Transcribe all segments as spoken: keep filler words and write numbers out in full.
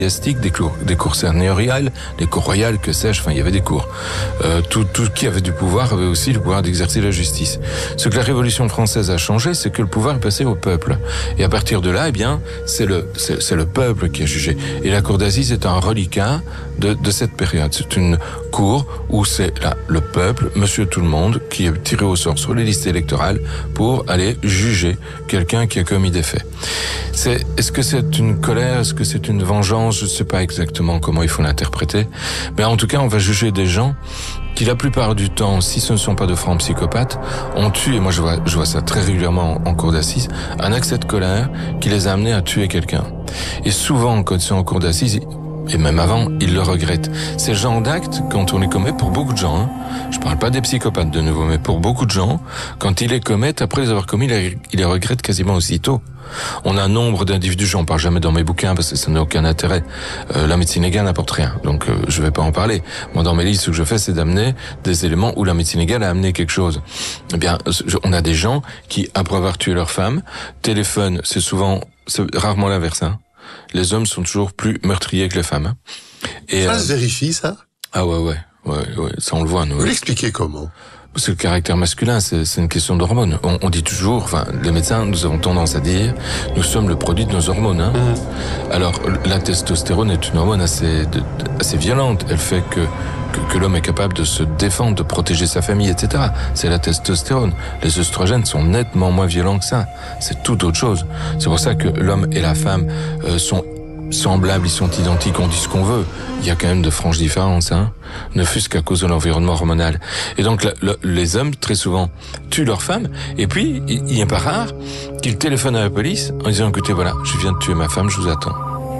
des cours, des cours seigneuriales, des cours royales, que sais-je, enfin il y avait des cours. Euh, tout, tout qui avait du pouvoir avait aussi le pouvoir d'exercer la justice. Ce que la Révolution française a changé, c'est que le pouvoir est passé au peuple. Et à partir de là, eh bien, c'est le, c'est, c'est le peuple qui a jugé. Et la cour d'assises est un reliquat de, de cette période. C'est une cour où c'est là le peuple, monsieur tout le monde, qui est tiré au sort sur les listes électorales pour aller juger quelqu'un qui a commis des faits. C'est, est-ce que c'est une colère, est-ce que c'est une vengeance? Je ne sais pas exactement comment il faut l'interpréter, mais en tout cas, on va juger des gens qui, la plupart du temps, si ce ne sont pas de francs psychopathes, ont tué, et moi je vois, je vois ça très régulièrement en, en cour d'assises, un accès de colère qui les a amenés à tuer quelqu'un. Et souvent, quand ils sont en cour d'assises, et même avant, ils le regrettent. Ces genres d'actes, quand on les commet, pour beaucoup de gens, hein, je parle pas des psychopathes de nouveau, mais pour beaucoup de gens, quand ils les commettent, après les avoir commis, ils les regrettent quasiment aussitôt. On a un nombre d'individus, j'en parle jamais dans mes bouquins parce que ça n'a aucun intérêt. Euh, la médecine légale n'apporte rien, donc euh, je vais pas en parler. Moi, dans mes livres, ce que je fais, c'est d'amener des éléments où la médecine légale a amené quelque chose. Eh bien, on a des gens qui, après avoir tué leur femme, téléphonent, c'est souvent, c'est rarement l'inverse, hein. Les hommes sont toujours plus meurtriers que les femmes. Et ça euh, se vérifie, ça? Ah ouais, ouais, ouais, ouais, ça on le voit, nous. Vous l'expliquez comment? Parce que le caractère masculin, c'est, c'est une question d'hormones. On, on dit toujours, enfin, les médecins, nous avons tendance à dire, nous sommes le produit de nos hormones. Hein. Mmh. Alors, la testostérone est une hormone assez, de, assez violente. Elle fait que, que que l'homme est capable de se défendre, de protéger sa famille, et cetera. C'est la testostérone. Les œstrogènes sont nettement moins violents que ça. C'est tout autre chose. C'est pour ça que l'homme et la femme euh, sont semblables, ils sont identiques, on dit ce qu'on veut. Il y a quand même de franches différences, hein. Ne fût-ce qu'à cause de l'environnement hormonal. Et donc, le, le, les hommes, très souvent, tuent leurs femmes. Et puis, il n'est pas rare qu'ils téléphonent à la police en disant, écoutez, voilà, je viens de tuer ma femme, je vous attends.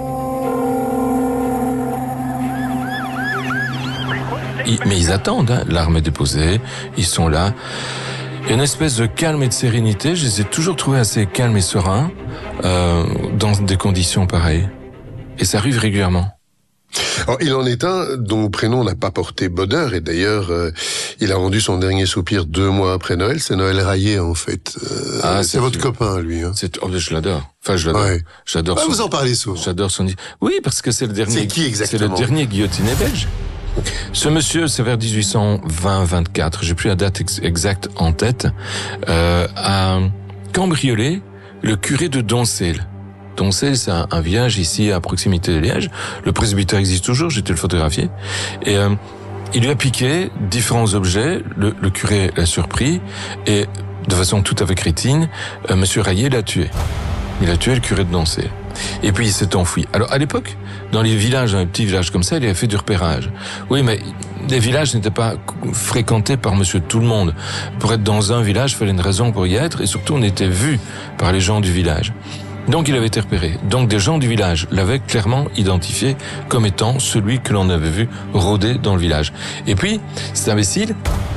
Ils, mais ils attendent, hein. L'arme est déposée, ils sont là. Il y a une espèce de calme et de sérénité. Je les ai toujours trouvés assez calmes et sereins euh, dans des conditions pareilles. Et ça arrive régulièrement. Alors, il en est un dont le prénom n'a pas porté bonheur, et d'ailleurs, euh, il a rendu son dernier soupir deux mois après Noël. C'est Noël Rayet, en fait. Euh, ah, c'est, c'est votre copain, lui. Hein. C'est, oh, je l'adore. Enfin, je l'adore. Ouais. J'adore. Bah, son... Vous en parlez souvent. J'adore son. Oui, parce que c'est le dernier. C'est qui exactement? C'est le dernier guillotiné belge. Ce monsieur, c'est vers dix-huit cent vingt vingt-quatre, j'ai plus la date ex- exacte en tête, euh, a cambriolé le curé de Doncel. Doncel, c'est un, un village ici à proximité de Liège. Le presbytère existe toujours, j'ai été le photographier. Et euh, il lui a piqué différents objets, le, le curé l'a surpris, et de façon tout à fait crétine, euh, monsieur Rayet l'a tué. Il a tué le curé de Doncel. Et puis il s'est enfoui. Alors à l'époque, dans les villages, dans les petits villages comme ça, il avait fait du repérage. Oui, mais les villages n'étaient pas fréquentés par monsieur tout le monde. Pour être dans un village, il fallait une raison pour y être, et surtout on était vu par les gens du village. Donc il avait été repéré. Donc des gens du village l'avaient clairement identifié comme étant celui que l'on avait vu rôder dans le village. Et puis, cet imbécile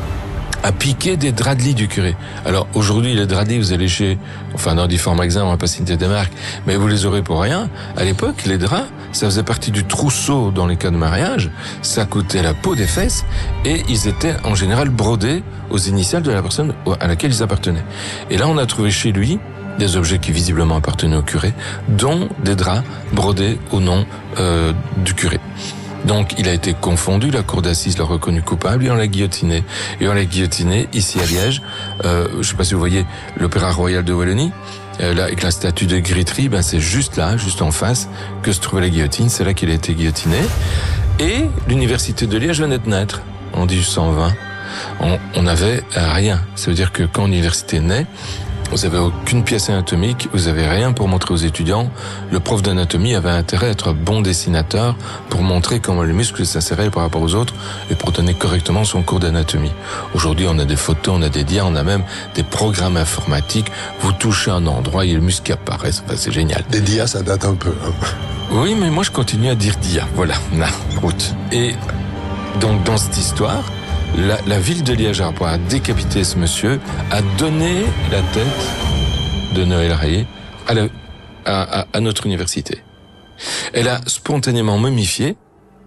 a piqué des draps de lit du curé. Alors aujourd'hui, les draps de lit, vous allez chez, enfin dans différents magasins, on va pas citer des marques, mais vous les aurez pour rien. À l'époque, les draps, ça faisait partie du trousseau dans les cas de mariage, ça coûtait la peau des fesses, et ils étaient en général brodés aux initiales de la personne à laquelle ils appartenaient. Et là, on a trouvé chez lui des objets qui visiblement appartenaient au curé, dont des draps brodés au nom euh, du curé. Donc, il a été confondu, la cour d'assises l'a reconnu coupable et on l'a guillotiné. Et on l'a guillotiné ici à Liège. Euh, je ne sais pas si vous voyez l'Opéra Royal de Wallonie, euh, là, avec la statue de Gritry, ben c'est juste là, juste en face, que se trouvait la guillotine. C'est là qu'il a été guillotiné. Et l'université de Liège venait de naître en dix-huit cent vingt. On, on n'avait rien. Ça veut dire que quand l'université naît, vous n'avez aucune pièce anatomique, vous n'avez rien pour montrer aux étudiants. Le prof d'anatomie avait intérêt à être un bon dessinateur pour montrer comment les muscles s'inséraient par rapport aux autres et pour donner correctement son cours d'anatomie. Aujourd'hui, on a des photos, on a des dias, on a même des programmes informatiques. Vous touchez un endroit et le muscle apparaît. Enfin, c'est génial. Des dias, ça date un peu. Hein. Oui, mais moi, je continue à dire dia. Voilà, na, route. Et donc, dans cette histoire, La, la ville de Liège, pour a décapité ce monsieur, a donné la tête de Noël Rayet à, la, à, à, à notre université. Elle a spontanément momifié.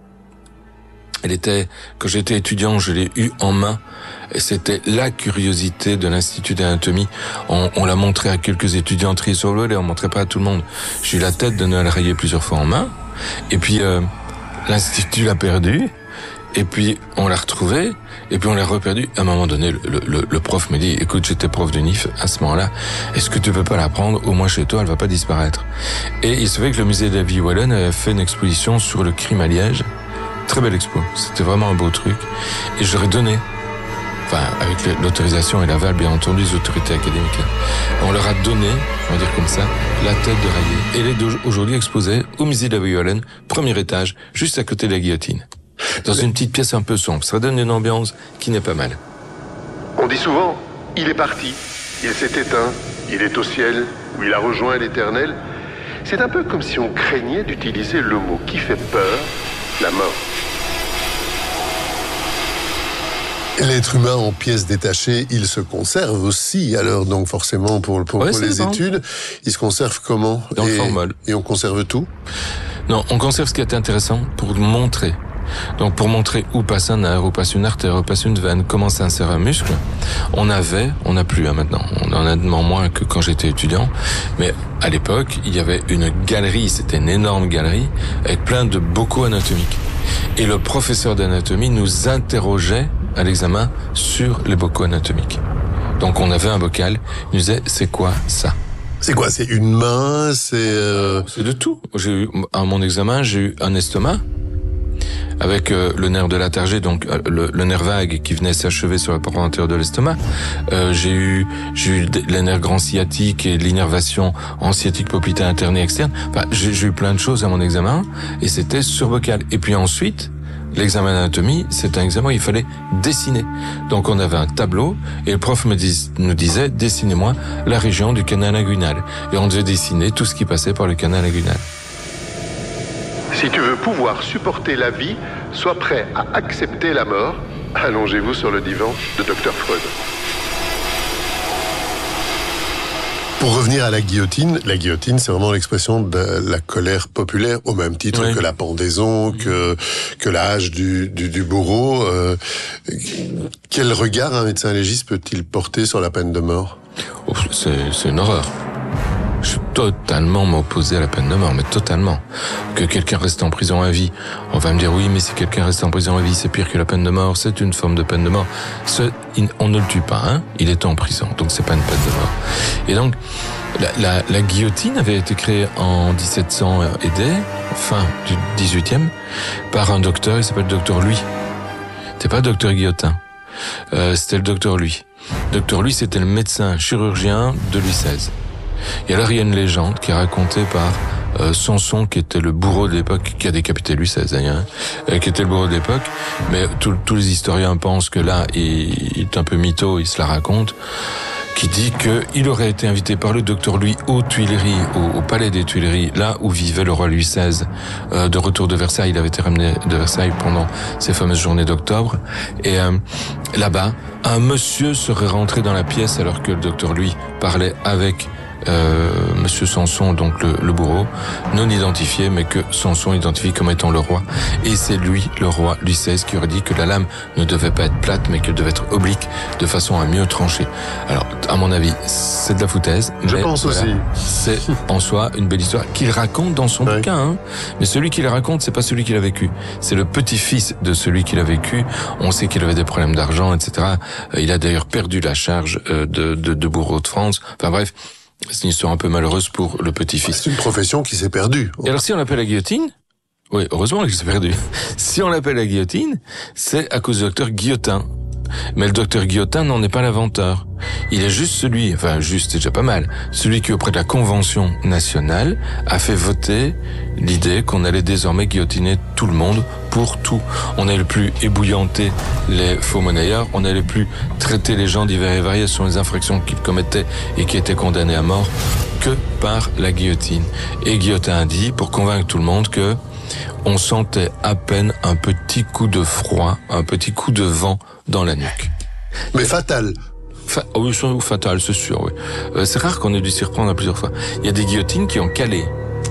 Elle était, quand j'étais étudiant, je l'ai eu en main. Et c'était la curiosité de l'Institut d'anatomie. On, on l'a montré à quelques étudiants triés sur le volet, on montrait pas à tout le monde. J'ai eu la tête de Noël Rayet plusieurs fois en main. Et puis, euh, l'institut l'a perdu. Et puis, on l'a retrouvé. Et puis, on l'a reperdu. À un moment donné, le, le, le prof me dit, écoute, j'étais prof de N I F à ce moment-là. Est-ce que tu peux pas la prendre au moins chez toi? Elle va pas disparaître. Et il se fait que le musée de la vie wallonne avait fait une exposition sur le crime à Liège. Très belle expo. C'était vraiment un beau truc. Et je leur ai donné, enfin, avec l'autorisation et l'aval, bien entendu, des autorités académiques. On leur a donné, on va dire comme ça, la tête de Rayet. Et elle est aujourd'hui exposée au musée de la vie wallonne, premier étage, juste à côté de la guillotine. Dans une petite pièce un peu sombre. Ça donne une ambiance qui n'est pas mal. On dit souvent, il est parti, il s'est éteint, il est au ciel, ou il a rejoint l'éternel. C'est un peu comme si on craignait d'utiliser le mot qui fait peur, la mort. L'être humain en pièces détachées, il se conserve aussi. Alors donc forcément pour, pour, ouais, pour les bon. études, il se conserve comment? Dans et, le formol. Et on conserve tout? Non, on conserve ce qui est intéressant pour montrer. Donc pour montrer où passe un nerf, où passe une artère, où passe une veine, comment s'insère un muscle, on avait, on n'a plus hein, maintenant, on en a nettement moins que quand j'étais étudiant, mais à l'époque, il y avait une galerie, c'était une énorme galerie, avec plein de bocaux anatomiques. Et le professeur d'anatomie nous interrogeait à l'examen sur les bocaux anatomiques. Donc on avait un bocal, il nous disait, c'est quoi ça? C'est quoi? C'est une main? C'est... Euh... C'est de tout. J'ai eu, à mon examen, j'ai eu un estomac, avec euh, le nerf de la targée, donc euh, le, le nerf vague qui venait s'achever sur la paroi antérieure de l'estomac. Euh, j'ai eu j'ai eu les nerfs grand sciatique et l'innervation en sciatique poplitée interne et externe. Enfin, j'ai, j'ai eu plein de choses à mon examen et c'était sur bocal. Et puis ensuite, l'examen d'anatomie, c'est un examen où il fallait dessiner. Donc on avait un tableau et le prof me dis, nous disait dessinez-moi la région du canal inguinal. Et on devait dessiner tout ce qui passait par le canal inguinal. Si tu veux pouvoir supporter la vie, sois prêt à accepter la mort. Allongez-vous sur le divan de docteur Freud. Pour revenir à la guillotine, la guillotine, c'est vraiment l'expression de la colère populaire, au même titre oui. que la pendaison, que que la hache du, du, du bourreau. Euh, quel regard un médecin légiste peut-il porter sur la peine de mort? Oh, c'est, c'est une horreur. Je suis totalement m'opposer à la peine de mort, mais totalement. Que quelqu'un reste en prison à vie, on va me dire oui, mais si quelqu'un reste en prison à vie, c'est pire que la peine de mort, c'est une forme de peine de mort. Ce, il, on ne le tue pas, hein, il est en prison, donc c'est pas une peine de mort. Et donc, la, la, la guillotine avait été créée en dix-sept cents et des, fin du dix-huitième, par un docteur, il s'appelle docteur Louis. C'était pas docteur Guillotin, euh, c'était le docteur Louis. Docteur Louis, c'était le médecin chirurgien de Louis seize. Et alors il y a une légende qui est racontée par euh, Samson, qui était le bourreau de l'époque, qui a décapité Louis seize d'ailleurs, euh, qui était le bourreau de l'époque, mais tous les historiens pensent que là, il, il est un peu mytho, il se la raconte, qui dit qu'il aurait été invité par le docteur Louis aux Tuileries, au, au palais des Tuileries, là où vivait le roi Louis seize, euh, de retour de Versailles. Il avait été ramené de Versailles pendant ces fameuses journées d'octobre. Et euh, là-bas, un monsieur serait rentré dans la pièce alors que le docteur Louis parlait avec Euh, Monsieur Samson, donc le, le bourreau, non identifié, mais que Samson identifie comme étant le roi. Et c'est lui, le roi Louis seize, qui aurait dit que la lame ne devait pas être plate, mais qu'elle devait être oblique, de façon à mieux trancher. Alors, à mon avis, c'est de la foutaise. Je mais pense voilà, aussi. C'est en soi une belle histoire qu'il raconte dans son ouais. bouquin. Hein. Mais celui qui la raconte, c'est pas celui qui l'a vécu. C'est le petit-fils de celui qui l'a vécu. On sait qu'il avait des problèmes d'argent, et cetera. Il a d'ailleurs perdu la charge de, de, de bourreau de France. Enfin bref. C'est une histoire un peu malheureuse pour le petit-fils. C'est une profession qui s'est perdue. Et alors si on l'appelle la guillotine, oui, heureusement qu'elle s'est perdue. Si on l'appelle la guillotine, c'est à cause du docteur Guillotin. Mais le docteur Guillotin n'en est pas l'inventeur. Il est juste celui, enfin juste, c'est déjà pas mal, celui qui auprès de la Convention nationale a fait voter l'idée qu'on allait désormais guillotiner tout le monde pour tout. On n'allait plus ébouillanter les faux monnayeurs, on n'allait plus traiter les gens divers et variés sur les infractions qu'ils commettaient et qui étaient condamnés à mort que par la guillotine. Et Guillotin a dit, pour convaincre tout le monde, que on sentait à peine un petit coup de froid, un petit coup de vent dans la nuque. Mais fatal. Fa- oh oui, fatal, c'est sûr, oui. Euh, c'est rare qu'on ait dû s'y reprendre à plusieurs fois. Il y a des guillotines qui ont calé.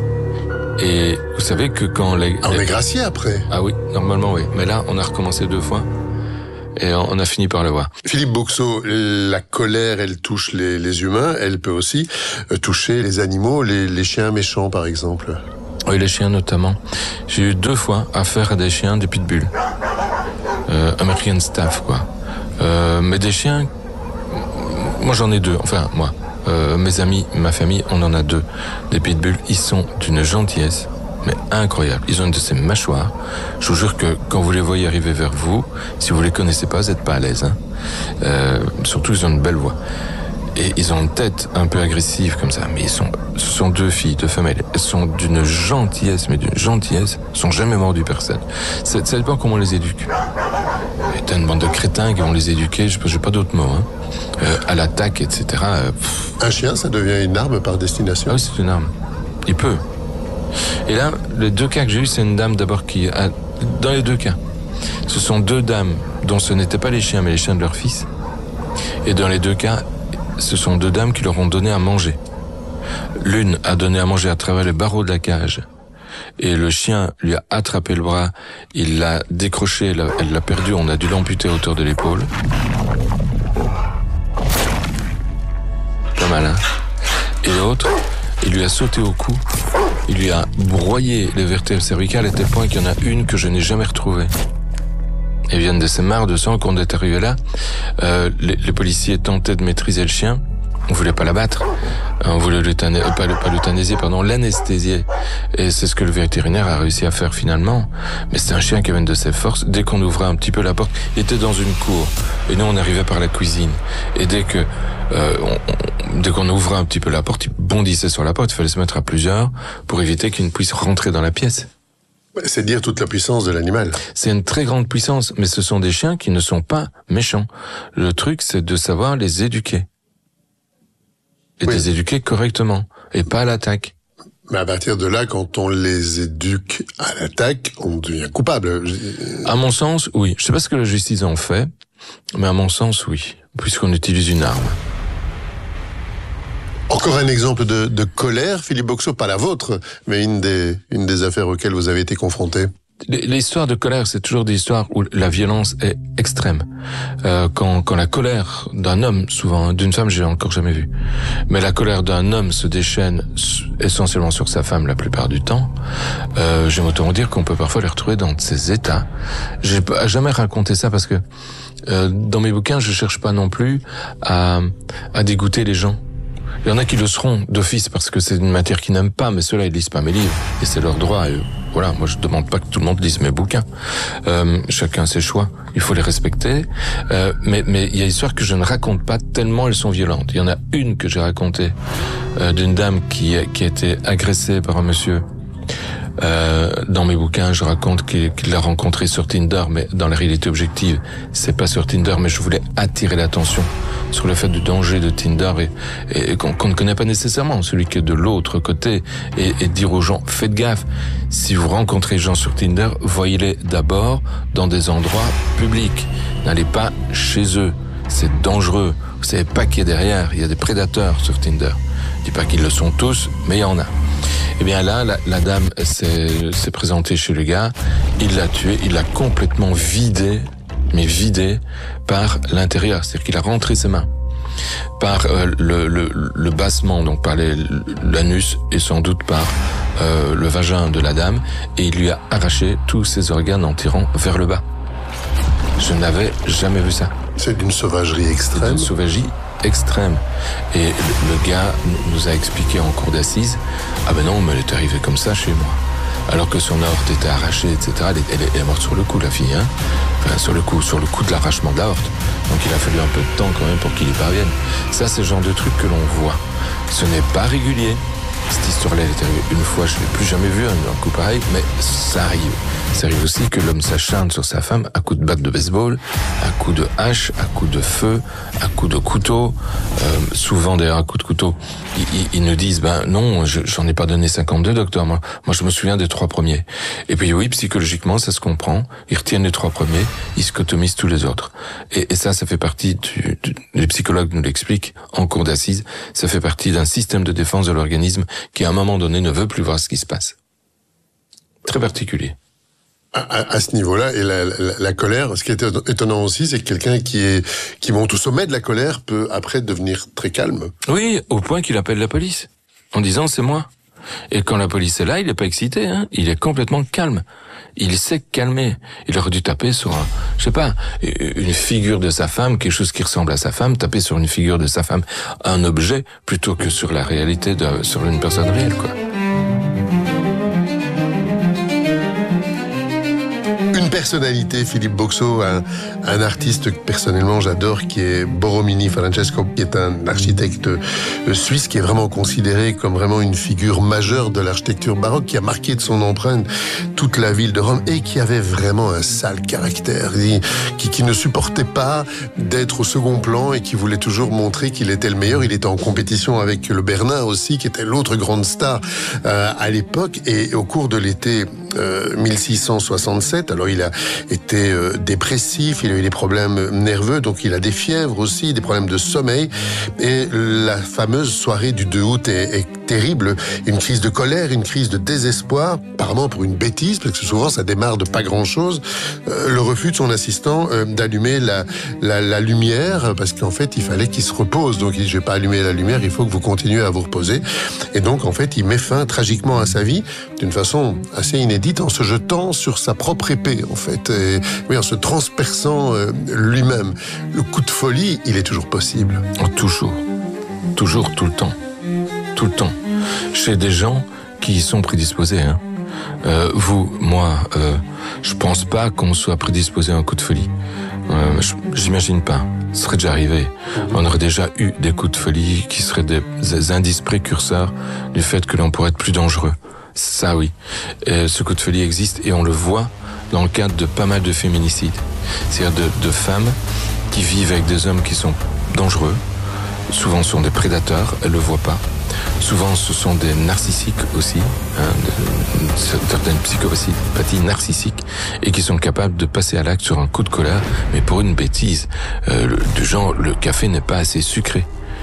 Et vous savez que quand les... Ah, on les... est gracié après. Ah oui, normalement oui. Mais là, on a recommencé deux fois. Et on a fini par le voir. Philippe Boxeau, la colère, elle touche les, les humains. Elle peut aussi toucher les animaux, les, les chiens méchants, par exemple. Oui, les chiens notamment. J'ai eu deux fois affaire à des chiens, des pitbulls. Euh, American Staff, quoi. Euh, mais des chiens, moi j'en ai deux, enfin moi. Euh, mes amis, ma famille, on en a deux. Des pitbulls, ils sont d'une gentillesse, mais incroyable. Ils ont une de ces mâchoires. Je vous jure que quand vous les voyez arriver vers vous, si vous les connaissez pas, vous n'êtes pas à l'aise. Hein. Euh, surtout, ils ont une belle voix. Et ils ont une tête un peu agressive comme ça, mais ils sont, ce sont deux filles, deux femelles. Elles sont d'une gentillesse, mais d'une gentillesse. Elles sont jamais mordues personne. Ça, ça dépend comment on les éduque. Et t'as une bande de crétins qui vont les éduquer, je n'ai pas d'autres mots, hein. Euh, à l'attaque, et cetera. Euh, Un chien, ça devient une arme par destination. Ah oui, c'est une arme. Il peut. Et là, les deux cas que j'ai eu, c'est une dame d'abord qui a... Dans les deux cas, ce sont deux dames dont ce n'étaient pas les chiens, mais les chiens de leur fils. Et dans les deux cas, ce sont deux dames qui leur ont donné à manger. L'une a donné à manger à travers les barreaux de la cage. Et le chien lui a attrapé le bras, il l'a décroché, elle l'a perdu, on a dû l'amputer à hauteur de l'épaule. Pas mal, hein? Et l'autre, il lui a sauté au cou, il lui a broyé les vertèbres cervicales à tel point qu'il y en a une que je n'ai jamais retrouvée. Ils viennent de ces mares de sang. Quand on est arrivé là, euh, les, les policiers tentaient de maîtriser le chien. On voulait pas l'abattre, on voulait l'euthanasier, pas, pas l'euthanasier, pardon, l'anesthésier. Et c'est ce que le vétérinaire a réussi à faire finalement. Mais c'est un chien qui avait de ses forces. Dès qu'on ouvrait un petit peu la porte, il était dans une cour. Et nous, on arrivait par la cuisine. Et dès que, euh, on, on, dès qu'on ouvrait un petit peu la porte, il bondissait sur la porte. Il fallait se mettre à plusieurs pour éviter qu'il ne puisse rentrer dans la pièce. C'est dire toute la puissance de l'animal. C'est une très grande puissance, mais ce sont des chiens qui ne sont pas méchants. Le truc, c'est de savoir les éduquer. Et oui. les éduquer correctement, et pas à l'attaque. Mais à partir de là, quand on les éduque à l'attaque, on devient coupable. À mon sens, oui. Je sais pas ce que la justice en fait, mais à mon sens, oui. Puisqu'on utilise une arme. Encore un exemple de, de colère, Philippe Boxeau, pas la vôtre, mais une des, une des affaires auxquelles vous avez été confronté. L'histoire de colère, c'est toujours des histoires où la violence est extrême. Euh, quand, quand la colère d'un homme, souvent, d'une femme, j'ai encore jamais vu, mais la colère d'un homme se déchaîne essentiellement sur sa femme la plupart du temps, euh, j'aime autant dire qu'on peut parfois les retrouver dans ces états. J'ai jamais raconté ça parce que euh, dans mes bouquins, je cherche pas non plus à, à dégoûter les gens. Il y en a qui le seront d'office parce que c'est une matière qu'ils n'aiment pas, mais ceux-là, ils lisent pas mes livres. Et c'est leur droit. Et voilà, moi, je demande pas que tout le monde lise mes bouquins. Euh, chacun ses choix. Il faut les respecter. Euh, mais, mais il y a des histoires que je ne raconte pas tellement elles sont violentes. Il y en a une que j'ai racontée, euh, d'une dame qui, qui a été agressée par un monsieur. Euh, dans mes bouquins, je raconte qu'il, qu'il l'a rencontré sur Tinder, mais dans la réalité objective, c'est pas sur Tinder, mais je voulais attirer l'attention sur le fait du danger de Tinder et, et qu'on, qu'on ne connaît pas nécessairement, celui qui est de l'autre côté, et, et dire aux gens, faites gaffe, si vous rencontrez des gens sur Tinder, voyez-les d'abord dans des endroits publics, n'allez pas chez eux, c'est dangereux, vous savez pas qui est derrière, il y a des prédateurs sur Tinder, je dis pas qu'ils le sont tous, mais il y en a. Eh bien là, la, la dame s'est, s'est présentée chez le gars, il l'a tué, il l'a complètement vidé, mais vidé par l'intérieur, c'est-à-dire qu'il a rentré ses mains par euh, le, le, le bassement, donc par les, l'anus et sans doute par euh, le vagin de la dame, et il lui a arraché tous ses organes en tirant vers le bas. Je n'avais jamais vu ça. C'est d'une sauvagerie extrême. C'est d'une sauvagerie extrême. Et le, le gars nous a expliqué en cour d'assises, ah ben non, mais elle est arrivée comme ça chez moi. Alors que son aorte était arrachée, et cetera. Elle est, elle est, elle est morte sur le coup, la fille, hein. Enfin, sur le coup, sur le coup de l'arrachement de l'aorte. Donc il a fallu un peu de temps quand même pour qu'il y parvienne. Ça, c'est le genre de truc que l'on voit. Ce n'est pas régulier. Cette histoire-là, elle est arrivée une fois, je ne l'ai plus jamais vu, un, un coup pareil, mais ça arrive. Ça arrive aussi que l'homme s'acharne sur sa femme à coups de batte de baseball, à coups de hache, à coups de feu, à coups de couteau. Euh, souvent, d'ailleurs, à coups de couteau, ils, ils, ils nous disent, ben non, je, j'en ai pas donné cinquante-deux, docteur. Moi, moi, je me souviens des trois premiers. Et puis oui, psychologiquement, ça se comprend. Ils retiennent les trois premiers, ils scotomisent tous les autres. Et, et ça, ça fait partie du, du, les psychologues nous l'expliquent en cours d'assises, ça fait partie d'un système de défense de l'organisme qui, à un moment donné, ne veut plus voir ce qui se passe. Très particulier. À, à, à ce niveau-là, et la, la, la colère, ce qui est étonnant aussi, c'est que quelqu'un qui est qui monte au sommet de la colère peut après devenir très calme. Oui, au point qu'il appelle la police, en disant c'est moi. Et quand la police est là, il est pas excité, hein. Il est complètement calme. Il sait calmer. Il aurait dû taper sur un, je sais pas, une figure de sa femme, quelque chose qui ressemble à sa femme, taper sur une figure de sa femme, un objet, plutôt que sur la réalité de, sur une personne réelle, quoi. Une personnalité, Philippe Boxo, un, un artiste que personnellement j'adore, qui est Borromini Francesco, qui est un architecte suisse, qui est vraiment considéré comme vraiment une figure majeure de l'architecture baroque, qui a marqué de son empreinte toute la ville de Rome et qui avait vraiment un sale caractère, qui, qui ne supportait pas d'être au second plan et qui voulait toujours montrer qu'il était le meilleur. Il était en compétition avec le Bernin aussi, qui était l'autre grande star euh, à l'époque. Et au cours de l'été euh, mille six cent soixante-sept, alors il a été euh, dépressif, il a eu des problèmes nerveux, donc il a des fièvres aussi, des problèmes de sommeil. Et la fameuse soirée du deux août est, est terrible. Une crise de colère, une crise de désespoir, apparemment pour une bêtise, parce que souvent ça démarre de pas grand-chose. Euh, le refus de son assistant euh, d'allumer la, la, la lumière, parce qu'en fait il fallait qu'il se repose. Donc il dit, je vais pas allumer la lumière, il faut que vous continuez à vous reposer. Et donc en fait il met fin tragiquement à sa vie d'une façon assez inédite, en se jetant sur sa propre épée, en fait, et, oui, en se transperçant euh, lui-même. Le coup de folie, il est toujours possible. Toujours, toujours, tout le temps, tout le temps. Chez des gens qui y sont prédisposés, hein. Euh, vous, moi, euh, je pense pas qu'on soit prédisposé à un coup de folie. Euh, j'imagine pas. Ce serait déjà arrivé. On aurait déjà eu des coups de folie qui seraient des, des indices précurseurs du fait que l'on pourrait être plus dangereux. Ça, oui. Euh, ce coup de folie existe et on le voit dans le cadre de pas mal de féminicides. C'est-à-dire de, de femmes qui vivent avec des hommes qui sont dangereux. Souvent, ce sont des prédateurs, elles le voient pas. Souvent, ce sont des narcissiques aussi, hein, de, de, certaines psychopathies narcissiques, et qui sont capables de passer à l'acte sur un coup de colère, mais pour une bêtise. Euh, le, du genre, le café n'est pas assez sucré.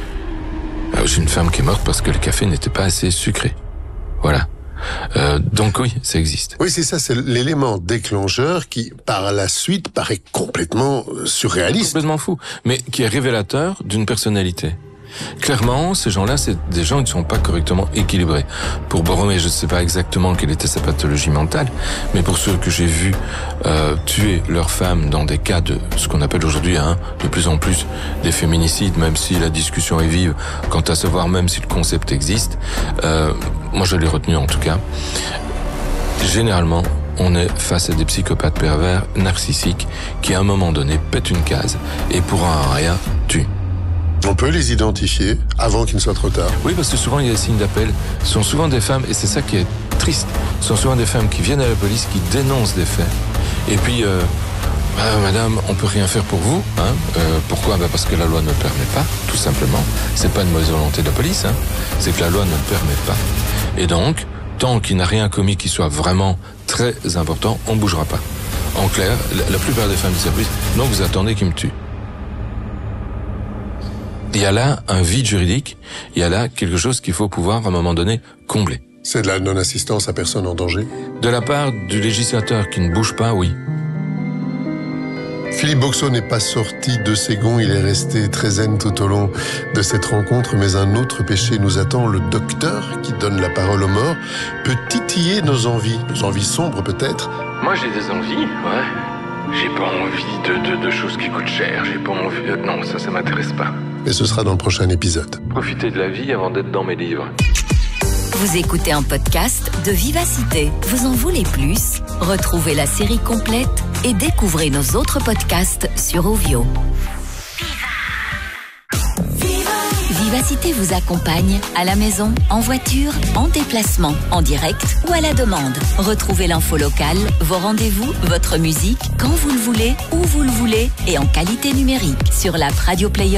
Euh, j'ai une femme qui est morte parce que le café n'était pas assez sucré. Voilà. Euh, donc oui, ça existe. Oui, c'est ça, c'est l'élément déclencheur qui, par la suite, paraît complètement surréaliste. Complètement fou, mais qui est révélateur d'une personnalité. Clairement, ces gens-là, c'est des gens qui ne sont pas correctement équilibrés. Pour Borromée, je ne sais pas exactement quelle était sa pathologie mentale, mais pour ceux que j'ai vus euh, tuer leurs femmes dans des cas de ce qu'on appelle aujourd'hui hein, de plus en plus des féminicides, même si la discussion est vive quant à savoir même si le concept existe, euh, moi je l'ai retenu en tout cas. Généralement, on est face à des psychopathes pervers, narcissiques, qui à un moment donné pètent une case et pour un rien tuent. On peut les identifier avant qu'il ne soit trop tard. Oui, parce que souvent il y a des signes d'appel. Ce sont souvent des femmes, et c'est ça qui est triste, ce sont souvent des femmes qui viennent à la police, qui dénoncent des faits. Et puis, euh, ah, madame, on peut rien faire pour vous. Hein euh, pourquoi bah Parce que la loi ne le permet pas, tout simplement. C'est pas une mauvaise volonté de la police, hein. C'est que la loi ne le permet pas. Et donc, tant qu'il n'a rien commis qui soit vraiment très important, on ne bougera pas. En clair, la, la plupart des femmes disent à la police, non, vous attendez qu'il me tue. Il y a là un vide juridique, il y a là quelque chose qu'il faut pouvoir, à un moment donné, combler. C'est de la non-assistance à personne en danger? De la part du législateur qui ne bouge pas, oui. Philippe Boxo n'est pas sorti de ses gonds, il est resté très zen tout au long de cette rencontre, mais un autre péché nous attend. Le docteur, qui donne la parole aux morts, peut titiller nos envies, nos envies sombres peut-être. Moi j'ai des envies, ouais. J'ai pas envie de, de, de choses qui coûtent cher, j'ai pas envie de... Non, ça, ça m'intéresse pas. Mais ce sera dans le prochain épisode. Profitez de la vie avant d'être dans mes livres. Vous écoutez un podcast de Vivacité. Vous en voulez plus? Retrouvez la série complète et découvrez nos autres podcasts sur Ovio. Vivacité vous accompagne à la maison, en voiture, en déplacement, en direct ou à la demande. Retrouvez l'info locale, vos rendez-vous, votre musique, quand vous le voulez, où vous le voulez et en qualité numérique sur l'app Radio Player